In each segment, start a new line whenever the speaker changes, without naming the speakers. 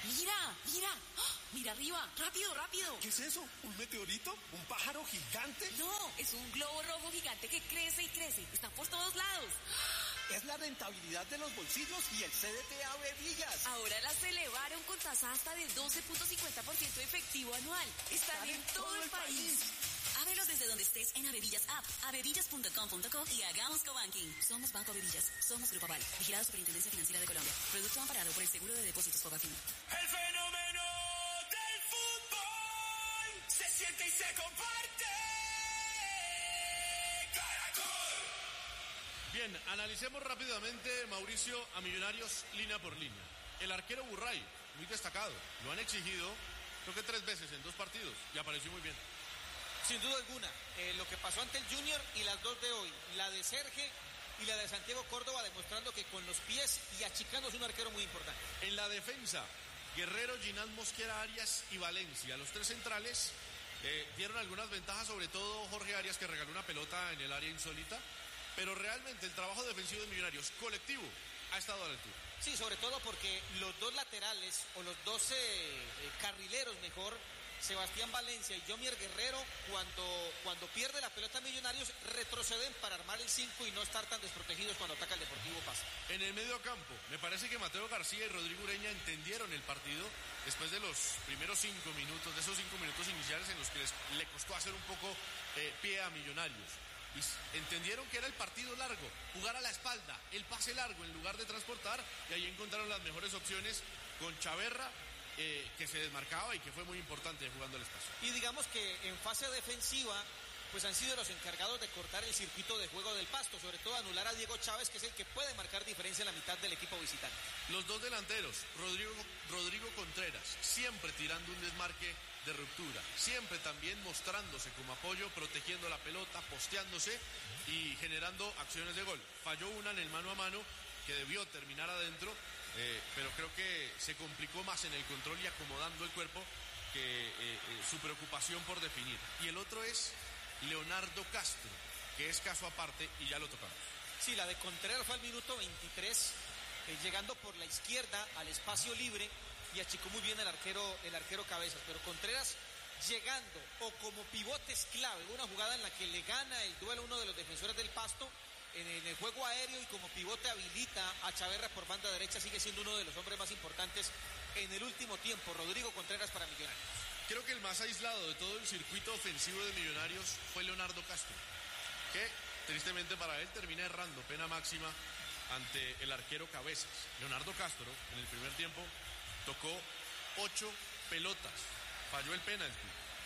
Mira, mira. ¡Ah! Mira arriba. Rápido, rápido.
¿Qué es eso? ¿Un meteorito? ¿Un pájaro gigante?
No, es un globo rojo gigante que crece y crece. Está por todos lados.
Es la rentabilidad de los bolsillos y el CDT Avevillas.
Ahora las elevaron con tasa hasta de 12.50% efectivo anual. Están en todo el país. Ábrelos desde donde estés en Avevillas App, avevillas.com.co y hagamos cobanking. Somos Banco Avevillas. Somos Grupo Aval. Vigilado Superintendencia Financiera de Colombia. Producto amparado por el Seguro de Depósitos Fogafín.
El fenómeno del fútbol se siente y se comparte. ¡Caracol!
Bien, analicemos rápidamente, Mauricio, a Millonarios línea por línea. El arquero Burray, muy destacado. Lo han exigido, creo que 3 veces en 2 partidos y apareció muy bien.
Sin duda alguna, lo que pasó ante el Junior y las 2 de hoy, la de Serge y la de Santiago Córdoba, demostrando que con los pies y achicando es un arquero muy importante.
En la defensa, Guerrero, Ginás, Mosquera, Arias y Valencia. Los 3 centrales dieron algunas ventajas, sobre todo Jorge Arias, que regaló una pelota en el área insólita. Pero realmente el trabajo defensivo de Millonarios, colectivo, ha estado a la altura.
Sí, sobre todo porque los 2 laterales, o los 2 carrileros mejor, Sebastián Valencia y Yomier Guerrero, cuando pierde la pelota Millonarios, retroceden para armar el 5 y no estar tan desprotegidos cuando ataca el Deportivo Pasto.
En el medio campo, me parece que Mateo García y Rodrigo Ureña entendieron el partido después de los primeros 5 minutos, de esos 5 minutos iniciales en los que le costó hacer un poco pie a Millonarios. Y entendieron que era el partido largo, jugar a la espalda, el pase largo en lugar de transportar, y ahí encontraron las mejores opciones con Chaverra, que se desmarcaba y que fue muy importante jugando el espacio.
Y digamos que en fase defensiva, pues han sido los encargados de cortar el circuito de juego del Pasto, sobre todo anular a Diego Chávez, que es el que puede marcar diferencia en la mitad del equipo visitante.
Los 2 delanteros, Rodrigo Contreras, siempre tirando un desmarque de ruptura, siempre también mostrándose como apoyo, protegiendo la pelota, posteándose y generando acciones de gol. Falló una en el mano a mano que debió terminar adentro, pero creo que se complicó más en el control y acomodando el cuerpo que su preocupación por definir. Y el otro es Leonardo Castro, que es caso aparte y ya lo tocamos.
Sí, la de Contreras fue al minuto 23, llegando por la izquierda al espacio libre y achicó muy bien el arquero Cabezas, pero Contreras llegando o como pivotes clave, una jugada en la que le gana el duelo a uno de los defensores del Pasto en el juego aéreo y como pivote habilita a Chaverra por banda derecha, sigue siendo uno de los hombres más importantes en el último tiempo, Rodrigo Contreras para Millonarios.
Creo que el más aislado de todo el circuito ofensivo de Millonarios fue Leonardo Castro, que tristemente para él termina errando pena máxima ante el arquero Cabezas. Leonardo Castro en el primer tiempo tocó 8 pelotas, falló el penalti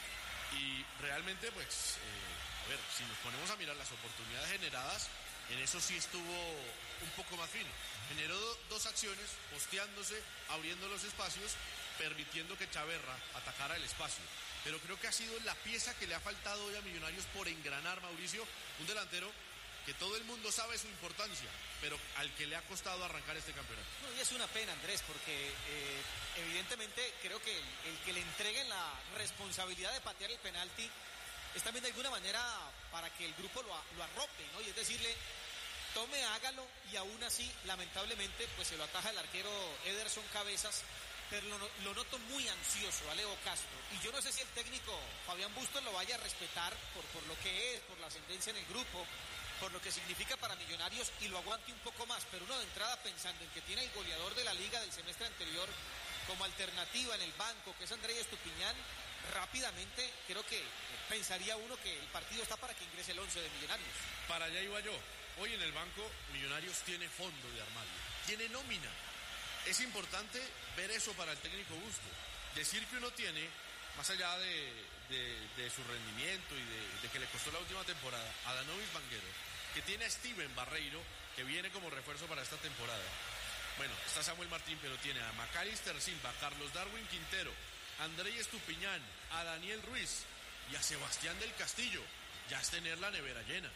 y realmente pues a ver, si nos ponemos a mirar las oportunidades generadas, en eso sí estuvo un poco más fino. Generó 2 acciones, posteándose, abriendo los espacios, permitiendo que Chaverra atacara el espacio. Pero creo que ha sido la pieza que le ha faltado hoy a Millonarios por engranar, Mauricio, un delantero que todo el mundo sabe su importancia, pero al que le ha costado arrancar este campeonato.
No, y es una pena, Andrés, porque evidentemente creo que el que le entreguen la responsabilidad de patear el penalti es también de alguna manera para que el grupo lo arrope, ¿no? Y es decirle, tome, hágalo, y aún así, lamentablemente, pues se lo ataja el arquero Ederson Cabezas, pero lo noto muy ansioso a Leo Castro, y yo no sé si el técnico Fabián Bustos lo vaya a respetar por lo que es, por la ascendencia en el grupo, por lo que significa para Millonarios, y lo aguante un poco más, pero uno de entrada pensando en que tiene el goleador de la liga del semestre anterior como alternativa en el banco, que es Andrés Estupiñán, rápidamente creo que pensaría uno que el partido está para que ingrese el 11 de Millonarios.
Para allá iba yo. Hoy en el banco Millonarios tiene fondo de armario, tiene nómina. Es importante ver eso para el técnico Bustos. Decir que uno tiene, más allá de su rendimiento y de que le costó la última temporada, a Danovis Vanguero, que tiene a Steven Barreiro, que viene como refuerzo para esta temporada. Bueno, está Samuel Martín, pero tiene a Macalister Silva, Carlos Darwin Quintero, Andrés Estupiñán, a Daniel Ruiz y a Sebastián del Castillo. Ya es tener la nevera llena.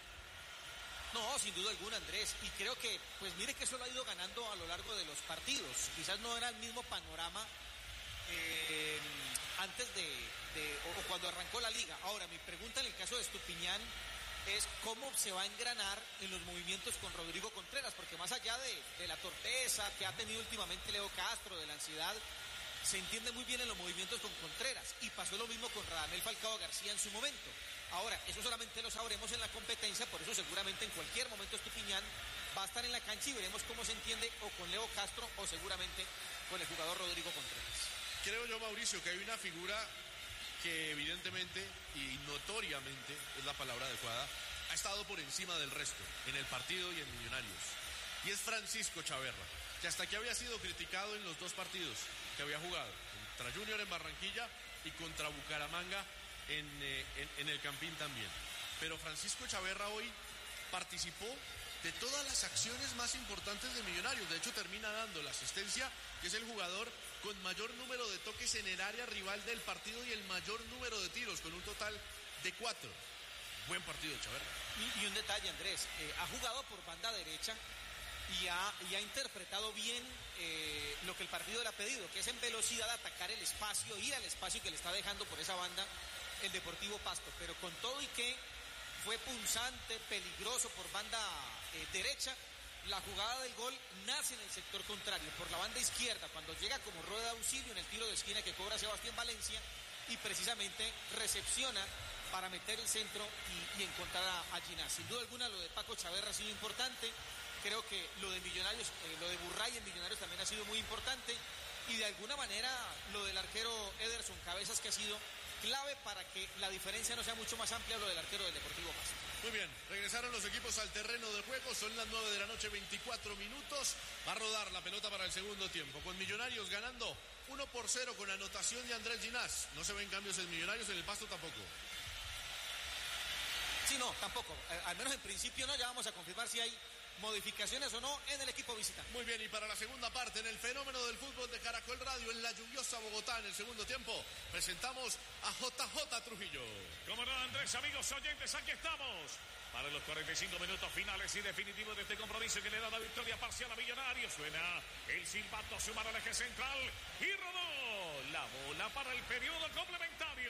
No, sin duda alguna, Andrés, y creo que, pues mire que eso lo ha ido ganando a lo largo de los partidos. Quizás no era el mismo panorama antes o cuando arrancó la liga. Ahora, mi pregunta en el caso de Estupiñán es cómo se va a engranar en los movimientos con Rodrigo Contreras, porque más allá de la torpeza que ha tenido últimamente Leo Castro, de la ansiedad, se entiende muy bien en los movimientos con Contreras, y pasó lo mismo con Radamel Falcao García en su momento. Ahora, eso solamente lo sabremos en la competencia, por eso seguramente en cualquier momento Estupiñán va a estar en la cancha y veremos cómo se entiende o con Leo Castro o seguramente con el jugador Rodrigo Contreras.
Creo yo, Mauricio, que hay una figura que evidentemente y notoriamente, es la palabra adecuada, ha estado por encima del resto en el partido y en Millonarios. Y es Francisco Chaverra, que hasta aquí había sido criticado en los dos partidos que había jugado, contra Junior en Barranquilla y contra Bucaramanga en el Campín también. Pero Francisco Chaverra hoy participó de todas las acciones más importantes de Millonarios. De hecho, termina dando la asistencia, que es el jugador con mayor número de toques en el área rival del partido y el mayor número de tiros, con un total de 4. Buen partido de Chaverra.
Y un detalle, Andrés, ha jugado por banda derecha y ha interpretado bien lo que el partido le ha pedido, que es en velocidad atacar el espacio, ir al espacio que le está dejando por esa banda el Deportivo Pasto. Pero con todo y que fue punzante, peligroso por banda derecha, la jugada del gol nace en el sector contrario, por la banda izquierda, cuando llega como rueda de auxilio en el tiro de esquina que cobra Sebastián Valencia y precisamente recepciona para meter el centro y encontrar a Ginás. Sin duda alguna lo de Paco Chaverra ha sido importante, creo que lo de Millonarios, lo de Burray en Millonarios también ha sido muy importante, y de alguna manera lo del arquero Ederson Cabezas, que ha sido clave para que la diferencia no sea mucho más amplia, lo del arquero del Deportivo Pasto.
Muy bien, regresaron los equipos al terreno de juego, son las 9 de la noche, 24 minutos, va a rodar la pelota para el segundo tiempo, con Millonarios ganando 1-0 con anotación de Andrés Ginás. No se ven cambios en Millonarios, en el Pasto tampoco.
Sí, no, tampoco, al menos en principio no, ya vamos a confirmar si hay modificaciones o no en el equipo visitante.
Muy bien, y para la segunda parte, en el fenómeno del fútbol de Caracol Radio, en la lluviosa Bogotá, en el segundo tiempo, presentamos a JJ Trujillo.
Como no, Andrés, amigos oyentes, aquí estamos para los 45 minutos finales y definitivos de este compromiso que le da la victoria parcial a Millonarios. Suena el silbato, sumar al eje central y rodó la bola para el periodo complementario.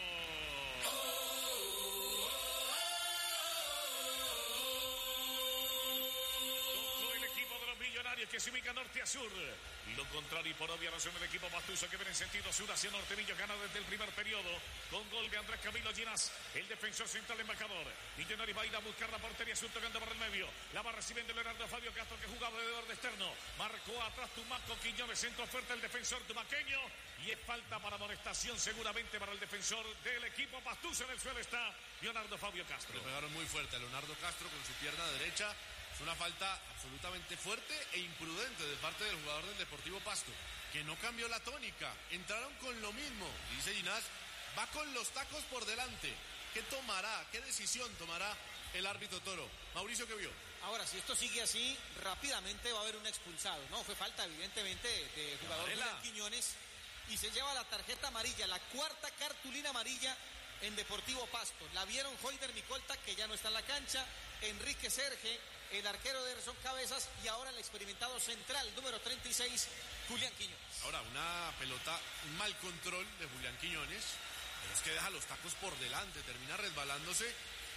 Millonarios que se ubica norte a sur. Lo contrario y por obvia razón el equipo pastuso que viene en sentido sur hacia norte. Millo gana desde el primer periodo con gol de Andrés Camilo Ginás, el defensor central embajador. Millonarios va a ir a buscar la portería sur tocando por el medio. La va recibiendo Leonardo Fabio Castro, que jugaba de borde externo. Marcó atrás Tumaco Quiñones, centro fuerte el defensor tumaqueño. Y es falta para amonestación seguramente para el defensor del equipo pastuso. En el suelo está Leonardo Fabio Castro.
Le pegaron muy fuerte a Leonardo Castro con su pierna derecha. Es una falta absolutamente fuerte e imprudente de parte del jugador del Deportivo Pasto, que no cambió la tónica. Entraron con lo mismo. Dice Ginás, va con los tacos por delante. ¿Qué tomará? ¿Qué decisión tomará el árbitro Toro? Mauricio, ¿qué vio?
Ahora, si esto sigue así, rápidamente va a haber un expulsado. No, fue falta evidentemente del jugador Julián Quiñones y se lleva la tarjeta amarilla, la cuarta cartulina amarilla en Deportivo Pasto. La vieron Hoyder Micolta, que ya no está en la cancha, Enrique Serge, el arquero de Ederson Cabezas, y ahora el experimentado central, número 36, Julián Quiñones.
Ahora, una pelota, un mal control de Julián Quiñones, pero es que deja los tacos por delante, termina resbalándose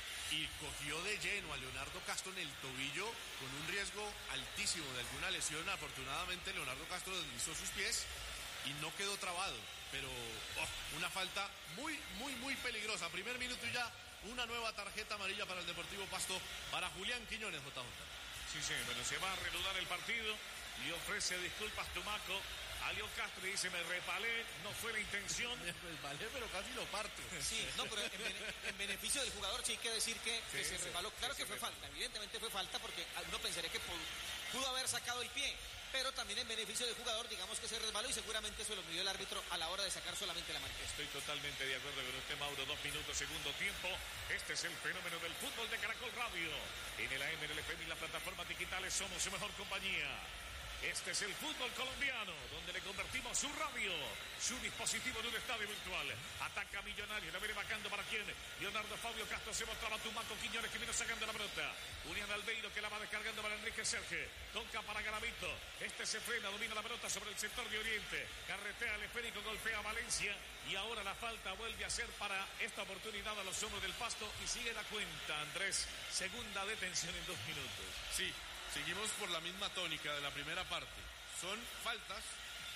y cogió de lleno a Leonardo Castro en el tobillo con un riesgo altísimo de alguna lesión. Afortunadamente Leonardo Castro deslizó sus pies y no quedó trabado, pero una falta muy, muy, muy peligrosa. Primer minuto y ya una nueva tarjeta amarilla para el Deportivo Pasto, para Julián Quiñones, JJ.
Sí, bueno, se va a reanudar el partido y ofrece disculpas Tumaco a Leo Castro y dice, me repalé, no fue la intención.
Me resbalé, pero casi lo parto.
Sí, no, pero en beneficio del jugador sí hay que decir que se resbaló. Claro que fue falta, evidentemente fue falta, porque uno pensaría que pudo haber sacado el pie, pero también en beneficio del jugador, digamos que se resbaló y seguramente eso lo midió el árbitro a la hora de sacar solamente la marca.
Estoy totalmente de acuerdo con usted, Mauro. 2 minutos, segundo tiempo. Este es el fenómeno del fútbol de Caracol Radio. En el AM, en el FM y las plataformas digitales somos su mejor compañía. Este es el fútbol colombiano, donde le convertimos su radio, su dispositivo en un estadio virtual. Ataca Millonarios, la viene vacando para quién. Leonardo Fabio Castro se mostraba Tumaco Quiñones, que viene sacando la pelota. Julián Albeiro, que la va descargando para Enrique Serge. Toca para Garavito. Este se frena, domina la pelota sobre el sector de Oriente. Carretea el esférico, golpea a Valencia. Y ahora la falta vuelve a ser para esta oportunidad a los hombros del Pasto. Y sigue la cuenta, Andrés. Segunda detención en 2 minutos.
Sí. Seguimos por la misma tónica de la primera parte. Son faltas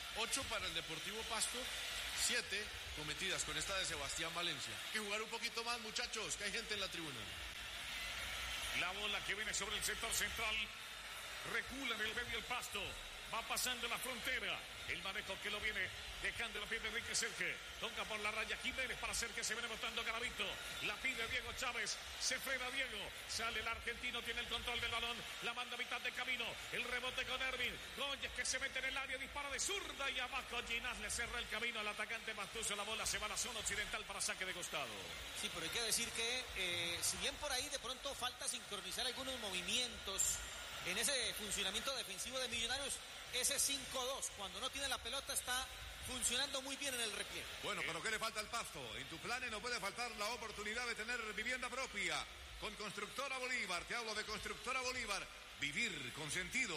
8 para el Deportivo Pasto, 7 cometidas con esta de Sebastián Valencia. Hay que jugar un poquito más, muchachos, que hay gente en la tribuna.
La bola que viene sobre el sector central, recula en el medio el Pasto, va pasando la frontera, el manejo que lo viene dejando la pie de Enrique Serge, toca por la raya Jiménez para Serge, se viene botando Garavito, la pide Diego Chávez, se frena Diego, sale el argentino, tiene el control del balón, la manda a mitad de camino, el rebote con Ervin, Gómez que se mete en el área, dispara de zurda y abajo Ginás le cerra el camino al atacante Pastuso, la bola se va a la zona occidental para saque de costado.
Sí, pero hay que decir que si bien por ahí de pronto falta sincronizar algunos movimientos en ese funcionamiento defensivo de Millonarios, ese 5-2, cuando no tiene la pelota, está funcionando muy bien en el repliegue.
Bueno, pero ¿qué le falta al Pasto? En tu plan no puede faltar la oportunidad de tener vivienda propia. Con Constructora Bolívar, te hablo de Constructora Bolívar. Vivir con sentido.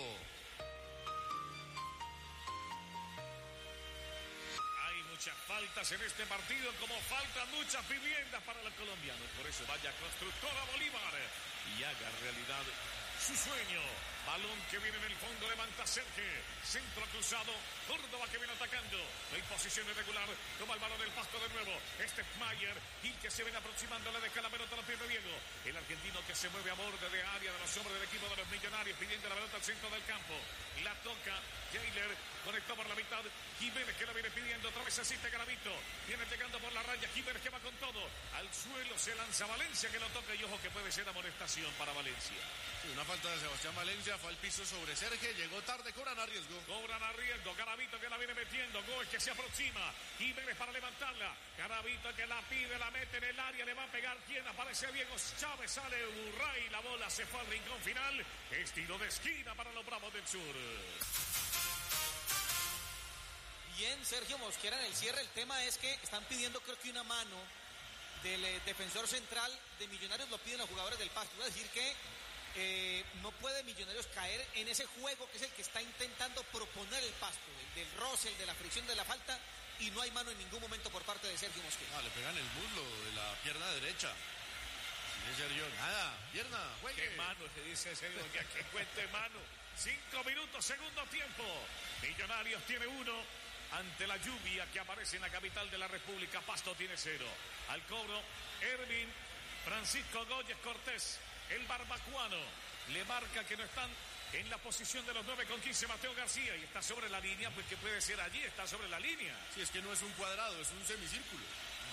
Hay muchas faltas en este partido, como faltan muchas viviendas para los colombianos. Por eso vaya a Constructora Bolívar y haga realidad su sueño. Balón que viene en el fondo, levanta Serge, centro cruzado, Córdoba que viene atacando, en posición irregular, toma el balón del Pasto de nuevo, Mayer, Gil que se viene aproximando, le deja la pelota a los pies de Diego, el argentino que se mueve a borde de área de los hombres del equipo de los Millonarios, pidiendo la pelota al centro del campo, la toca Jailer, conectó por la mitad, Jiménez que la viene pidiendo, otra vez asiste Garavito, viene llegando por la raya, Jiménez que va con todo, al suelo se lanza Valencia que lo toca y ojo que puede ser amonestación para Valencia.
Sí, una falta de Sebastián Valencia, fue al piso sobre Serge, llegó tarde, cobran a riesgo.
Garavito que la viene metiendo, Gómez que se aproxima, Jiménez para levantarla, Garavito que la pide, la mete en el área, le va a pegar, quien aparece Diego Chávez, sale Burray, la bola se fue al rincón final, es tiro de esquina para los Bravos del Sur.
Bien, Sergio Mosquera en el cierre, el tema es que están pidiendo creo que una mano del defensor central de Millonarios, lo piden los jugadores del Pasto, es decir que no puede Millonarios caer en ese juego que es el que está intentando proponer el Pasto, el del roce, el de la fricción, de la falta, y no hay mano en ningún momento por parte de Sergio Mosquera.
Le pegan el muslo de la pierna derecha. Dice Sergio, nada, pierna, juegue.
¿Qué mano? Se dice Sergio, que cuente mano. 5 minutos, segundo tiempo. Millonarios tiene 1. Ante la lluvia que aparece en la capital de la República, Pasto tiene 0. Al cobro, Ervin, Francisco Gómez Cortés, el barbacuano, le marca que no están en la posición de los 9 con 15 Mateo García y está sobre la línea, pues que puede ser allí, está sobre la línea.
Sí, es que no es un cuadrado, es un semicírculo.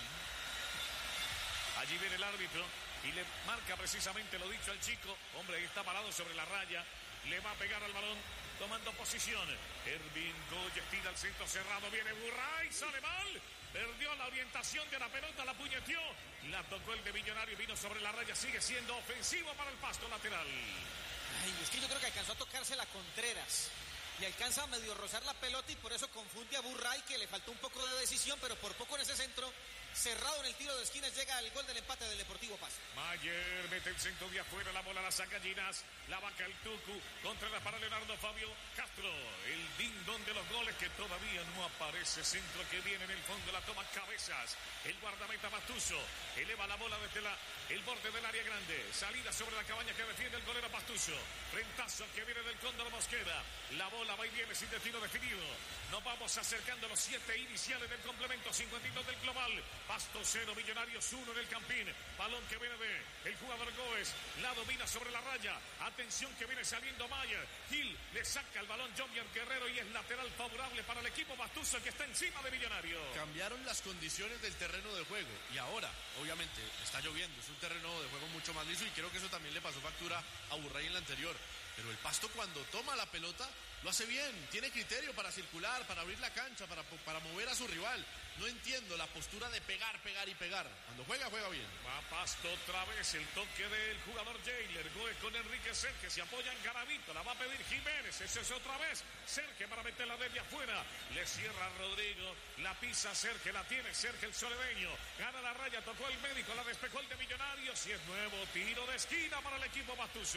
Allí viene el árbitro y le marca precisamente lo dicho al chico. Hombre, ahí está parado sobre la raya, le va a pegar al balón, tomando posición. Ervin Gómez tira al centro cerrado, viene Burray, sale mal. Perdió la orientación de la pelota, la puñeteó, la tocó el de Millonarios, vino sobre la raya, sigue siendo ofensivo para el Pasto lateral.
Ay, es que yo creo que alcanzó a tocarse la Contreras, le alcanza a medio rozar la pelota y por eso confunde a Burray, que le faltó un poco de decisión, pero por poco en ese centro, cerrado en el tiro de esquina, llega el gol del empate del Deportivo Pasto.
Mayer mete el centro de afuera, la bola la saca Ginás, la vaca el Tucu, Contreras para Leonardo Fabio Castro, el ding-dong de los goles que todavía no aparece, centro que viene en el fondo, la toma Cabezas, el guardameta Pastuso, eleva la bola desde el borde del área grande, salida sobre la cabaña que defiende el golero Pastuso, frentazo que viene del Cóndor Mosquera, la bola va y viene sin destino definido, nos vamos acercando a los 7 iniciales del complemento, 52 del global, Pasto 0, Millonarios 1 en el Campín, balón que viene de el jugador Gómez, la domina sobre la raya, atención que viene saliendo Mayer, Gil le saca el balón Jomier Guerrero y es lateral favorable para el equipo Pastuso que está encima de Millonarios.
Cambiaron las condiciones del terreno de juego y ahora, obviamente, está lloviendo, es un terreno de juego mucho más liso y creo que eso también le pasó factura a Burray en la anterior. Pero el Pasto cuando toma la pelota lo hace bien, tiene criterio para circular, para abrir la cancha, para mover a su rival. No entiendo la postura de pegar y pegar. Cuando juega bien.
Va Pasto otra vez, el toque del jugador Jailer, Gómez con Enrique Serge, se apoya en Garavito, la va a pedir Jiménez, ese es otra vez, Serge para meterla desde afuera, le cierra Rodrigo, la pisa Serge, la tiene Serge el soledeño, gana la raya, tocó el médico, la despejó el de Millonarios y es nuevo tiro de esquina para el equipo Pastuso.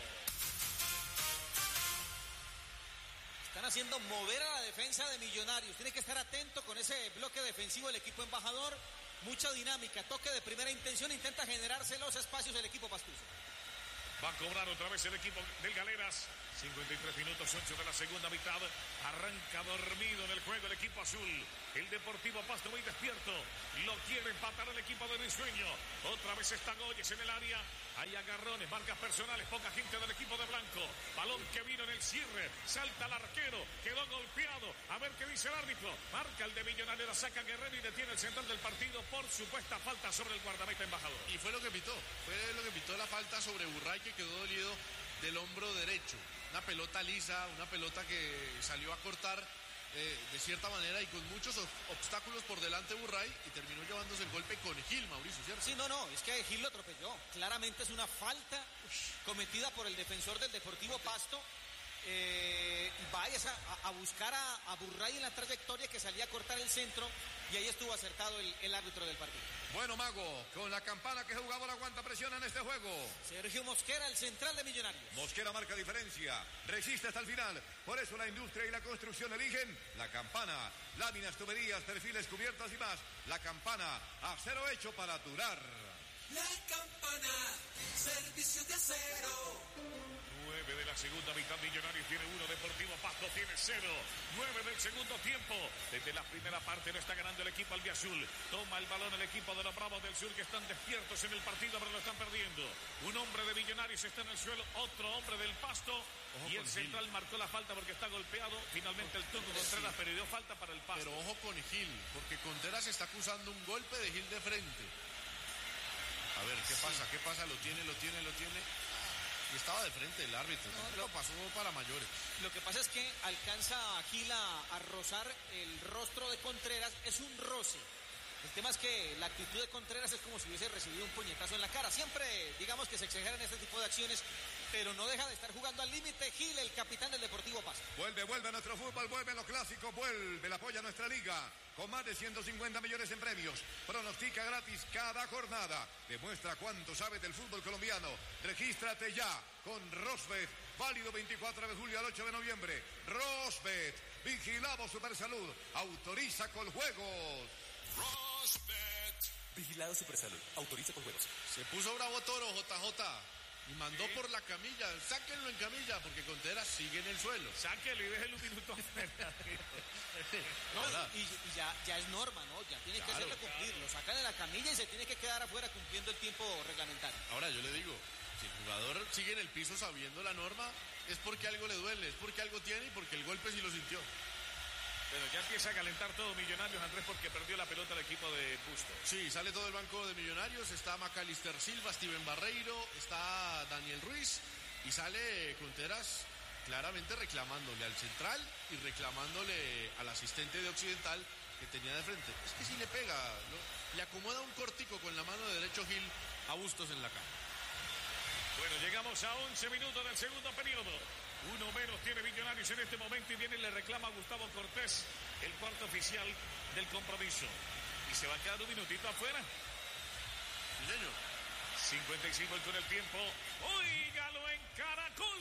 Están haciendo mover a la defensa de Millonarios. Tiene que estar atento con ese bloque defensivo del equipo embajador. Mucha dinámica, toque de primera intención, intenta generarse los espacios del equipo Pastuso.
Va a cobrar otra vez el equipo del Galeras. 53 minutos, 8 de la segunda mitad. Arranca dormido en el juego el equipo azul. El Deportivo Pasto muy despierto. Lo quiere empatar el equipo de Risueño. Otra vez está Goyes en el área. Hay agarrones, marcas personales, poca gente del equipo de Blanco. Balón que vino en el cierre. Salta el arquero. Quedó golpeado. A ver qué dice el árbitro. Marca el de Millonario, la saca Guerrero y detiene el central del partido por supuesta falta sobre el guardameta embajador.
Y fue lo que pitó. Fue lo que pitó la falta sobre Burray, que quedó dolido del hombro derecho. Una pelota lisa, una pelota que salió a cortar de cierta manera y con muchos obstáculos por delante Burray, y terminó llevándose el golpe con Gil, Mauricio, ¿cierto?
Sí, no, es que Gil lo atropelló. Claramente es una falta cometida por el defensor del Deportivo Pasto. Vayas a buscar a Burray en la trayectoria, que salía a cortar el centro, y ahí estuvo acertado el árbitro del partido.
Bueno, Mago, con la campana, que jugador aguanta presión en este juego.
Sergio Mosquera, el central de Millonarios.
Mosquera marca diferencia, resiste hasta el final. Por eso la industria y la construcción eligen la campana. Láminas, tuberías, perfiles, cubiertas y más. La campana, acero hecho para durar.
La campana, servicio de acero.
9 de la segunda mitad, Millonarios tiene 1, Deportivo Pasto tiene 0. 9 del segundo tiempo. Desde la primera parte no está ganando el equipo albiazul. Toma el balón el equipo de los Bravos del Sur, que están despiertos en el partido, pero lo están perdiendo. Un hombre de Millonarios está en el suelo, otro hombre del Pasto.
Ojo,
y el central
Gil
marcó la falta porque está golpeado. Finalmente el Turco Contreras, pero dio falta para el Pasto.
Pero ojo con Gil, porque Contreras está acusando un golpe de Gil de frente. A ver, ¿qué pasa? ¿Qué pasa? Lo tiene. Y estaba de frente el árbitro. No, lo pasó para mayores.
Lo que pasa es que alcanza a Gil a rozar el rostro de Contreras. Es un roce. El tema es que la actitud de Contreras es como si hubiese recibido un puñetazo en la cara. Siempre, digamos que se exageran este tipo de acciones, pero no deja de estar jugando al límite Gil, el capitán del Deportivo Pasto.
Vuelve nuestro fútbol, vuelve lo clásico, vuelve la apoya a nuestra liga. Con más de 150 millones en premios. Pronostica gratis cada jornada. Demuestra cuánto sabes del fútbol colombiano. Regístrate ya con Rosbet. Válido 24 de julio al 8 de noviembre. Rosbet. Vigilamos Supersalud. Autoriza con juegos.
Rosbet. Vigilado Supersalud. Autoriza con juegos.
Se puso bravo Toro, JJ. Y mandó por la camilla. Sáquenlo en camilla, porque Contreras sigue en el suelo.
Sáquelo y déjelo un minuto.
Y ya es norma, ¿no? Ya tiene que hacerle cumplir. Lo sacan de la camilla y se tiene que quedar afuera cumpliendo el tiempo reglamentario.
Ahora yo le digo, si el jugador sigue en el piso sabiendo la norma, es porque algo le duele, es porque algo tiene y porque el golpe sí lo sintió.
Pero ya empieza a calentar todo Millonarios, Andrés, porque perdió la pelota el equipo de Busto.
Sí, sale todo el banco de Millonarios, está Macalister Silva, Steven Barreiro, está Daniel Ruiz y sale Contreras claramente reclamándole al central y reclamándole al asistente de Occidental que tenía de frente. Es que sí le pega, ¿no? Le acomoda un cortico con la mano de derecho Gil a Bustos en la cara.
Bueno, llegamos a 11 minutos del segundo periodo. Uno menos tiene Millonarios en este momento y viene y le reclama a Gustavo Cortés, el cuarto oficial del compromiso. Y se va a quedar un minutito afuera.
Sí, señor.
55 con el tiempo. ¡Óigalo en Caracol!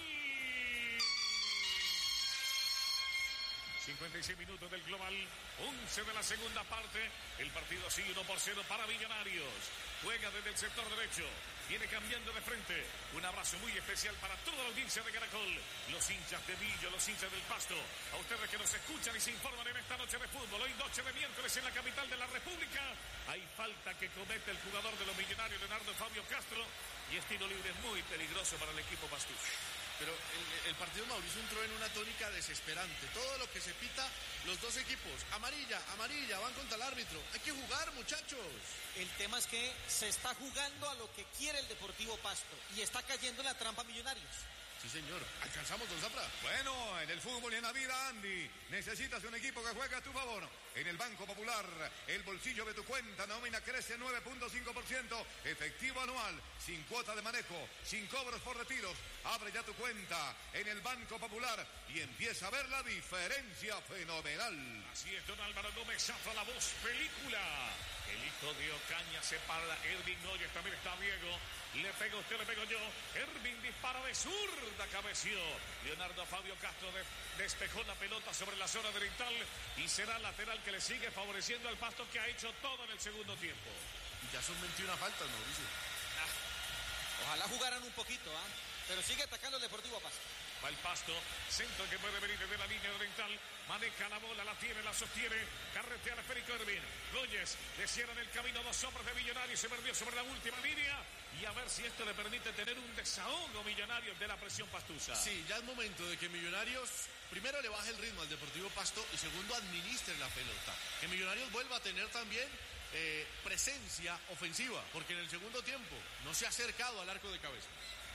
56 minutos del global, 11 de la segunda parte. El partido sigue 1-0 para Millonarios. Juega desde el sector derecho. Viene cambiando de frente. Un abrazo muy especial para toda la audiencia de Caracol. Los hinchas de Villo, los hinchas del Pasto. A ustedes que nos escuchan y se informan en esta noche de fútbol. Hoy noche de miércoles en la capital de la República. Hay falta que comete el jugador de los Millonarios, Leonardo Fabio Castro. Y es tiro libre muy peligroso para el equipo pastucho.
Pero el partido, Mauricio, entró en una tónica desesperante. Todo lo que se pita, los dos equipos, amarilla, van contra el árbitro. Hay que jugar, muchachos.
El tema es que se está jugando a lo que quiere el Deportivo Pasto y está cayendo en la trampa Millonarios.
Sí, señor. ¿Alcanzamos, don Zafra?
Bueno, en el fútbol y en la vida, Andy, necesitas un equipo que juegue a tu favor. En el Banco Popular, el bolsillo de tu cuenta nómina crece 9.5%, efectivo anual, sin cuota de manejo, sin cobros por retiros. Abre ya tu cuenta en el Banco Popular y empieza a ver la diferencia fenomenal.
Así es, don Álvaro Gómez Zafra, la voz película. El hijo de Ocaña se para, Ervin Noyes, también está Diego. Le pega usted, le pego yo. Ervin dispara de zurda, cabeció. Leonardo Fabio Castro despejó la pelota sobre la zona oriental y será lateral que le sigue favoreciendo al Pasto, que ha hecho todo en el segundo tiempo.
Y ya son 21 faltas, Mauricio.
Ojalá jugaran un poquito, ¿ah? Pero sigue atacando el Deportivo Pasto.
Va el Pasto, centro que puede venir desde la línea oriental, maneja la bola, la tiene, la sostiene, carretea al esférico Ervin. Núñez, le cierran el camino, 2 hombres de Millonarios, se perdió sobre la última línea, y a ver si esto le permite tener un desahogo Millonarios de la presión pastusa.
Sí, ya es momento de que Millonarios primero le baje el ritmo al Deportivo Pasto y segundo administre la pelota. Que Millonarios vuelva a tener también presencia ofensiva, porque en el segundo tiempo no se ha acercado al arco de cabeza.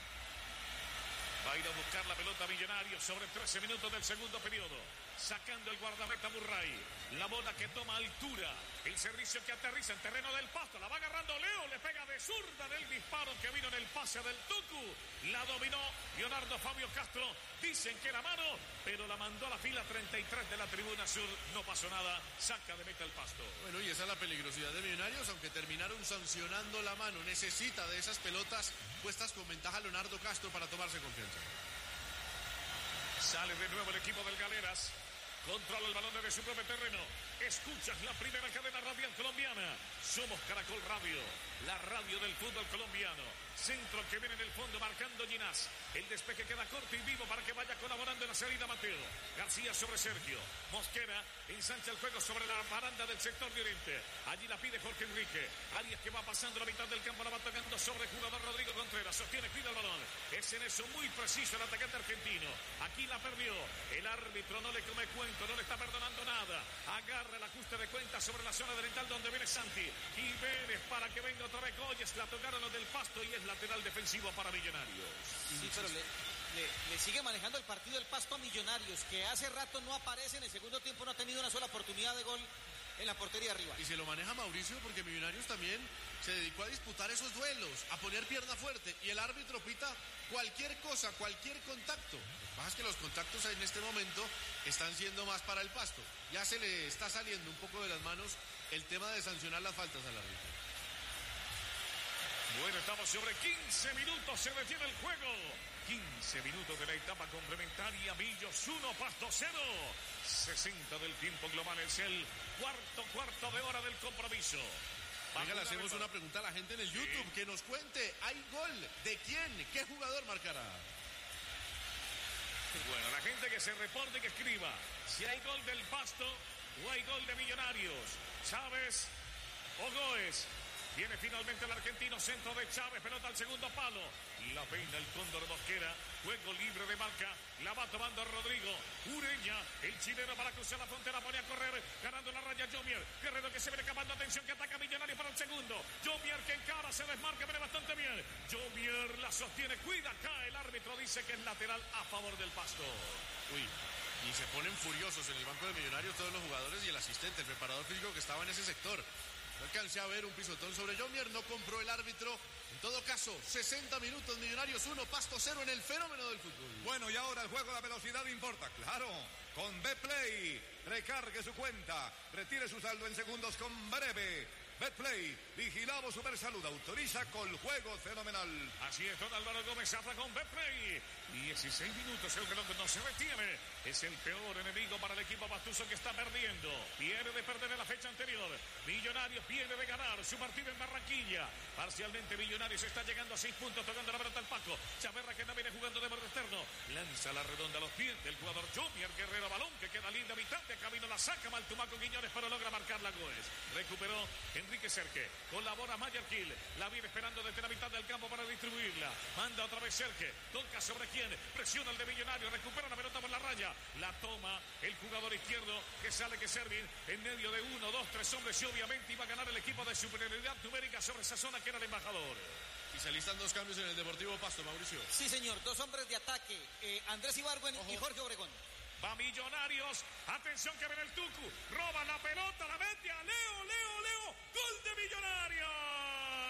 Va a ir a buscar la pelota Millonarios sobre 13 minutos del segundo periodo. Sacando el guardameta Murray. La bola que toma altura. El servicio que aterriza en terreno del Pasto. La va agarrando Leo. Le pega de zurda del disparo que vino en el pase del Tucu. La dominó Leonardo Fabio Castro. Dicen que era mano, pero la mandó a la fila 33 de la tribuna sur. No pasó nada. Saca de meta el Pasto.
Bueno, y esa es la peligrosidad de Millonarios, aunque terminaron sancionando la mano. Necesita de esas pelotas puestas con ventaja Leonardo Castro para tomarse confianza.
Sale de nuevo el equipo del Galeras. Controla el balón desde su propio terreno. Escuchas la primera cadena radial colombiana. Somos Caracol Radio, la radio del fútbol colombiano. Centro que viene en el fondo marcando Ginás. El despeje queda corto y vivo para que vaya colaborando en la salida Mateo. García sobre Sergio. Mosquera ensancha el juego sobre la baranda del sector de Oriente. Allí la pide Jorge Enrique. Arias que va pasando la mitad del campo, la va tocando sobre el jugador Rodrigo Contreras. Sostiene, cuida el balón. Es en eso muy preciso el atacante argentino. Aquí la perdió. El árbitro no le come cuento, no le está perdonando nada. Agarra el ajuste de cuenta sobre la zona oriental donde viene Santi. Jiménez para que venga otra vez Goyes. La tocaron los del Pasto y es lateral defensivo para Millonarios.
Sí, pero le sigue manejando el partido el Pasto a Millonarios, que hace rato no aparece en el segundo tiempo, no ha tenido una sola oportunidad de gol en la portería arriba.
Y se lo maneja Mauricio porque Millonarios también se dedicó a disputar esos duelos, a poner pierna fuerte, y el árbitro pita cualquier cosa, cualquier contacto. Lo que pasa es que los contactos en este momento están siendo más para el Pasto. Ya se le está saliendo un poco de las manos el tema de sancionar las faltas al árbitro.
Bueno, estamos sobre 15 minutos, se detiene el juego. 15 minutos de la etapa complementaria, Millos 1, Pasto 0. 60 del tiempo global, es el cuarto de hora del compromiso.
Venga, le hacemos una pregunta a la gente en el YouTube, que nos cuente, ¿hay gol? ¿De quién? ¿Qué jugador marcará?
Bueno, la gente que se reporte y que escriba si hay gol del Pasto o hay gol de Millonarios. Chávez o Goes. Viene finalmente el argentino, centro de Chávez, pelota al segundo palo. La peina el Cóndor Mosquera, juego libre de marca, la va tomando Rodrigo. Ureña, el chileno para cruzar la frontera, pone a correr, ganando la raya Jomier. Guerrero que se viene escapando, atención que ataca Millonarios para el segundo. Jomier que encara, se desmarca, viene bastante bien. Jomier la sostiene, cuida acá, el árbitro dice que es lateral a favor del Pasto.
Uy, y se ponen furiosos en el banco de Millonarios todos los jugadores y el asistente, el preparador físico que estaba en ese sector. No alcancé a ver un pisotón sobre Jomier, no compró el árbitro. En todo caso, 60 minutos, Millonarios 1, Pasto 0 en el fenómeno del fútbol.
Bueno, y ahora el juego, la velocidad importa, claro. Con Betplay, recargue su cuenta, retire su saldo en segundos con breve. Betplay, vigilado Supersalud, autoriza con juego fenomenal.
Así es, don Álvaro Gómez habla con Betplay. 16 minutos, el reloj no se detiene. Es el peor enemigo para el equipo pastuso que está perdiendo. Viene de perder en la fecha anterior. Millonarios viene de ganar su partido en Barranquilla. Parcialmente Millonarios está llegando a 6 puntos, tocando la pelota al Paco. Chaverra que no viene jugando de borde externo. Lanza la redonda a los pies del jugador Jomier Guerrero, balón que queda linda, mitad de camino, la saca Maltumaco Quiñones, pero logra marcar la Goes. Recuperó Enrique Serque, colabora Mayer Kill, la viene esperando desde la mitad del campo para distribuirla. Manda otra vez Serque, toca sobre quién, presiona el de Millonarios, recupera la pelota por la raya, la toma el jugador izquierdo que sale que Servin en medio de 1, 2, 3 hombres y obviamente iba a ganar el equipo de superioridad numérica sobre esa zona que era el embajador.
Y se alistan 2 cambios en el Deportivo Pasto, Mauricio.
Sí, señor, 2 hombres de ataque, Andrés Ibargüen y Jorge Obregón.
Va Millonarios, atención que viene el Tucu, roba la pelota, la mete a Leo, gol de Millonarios.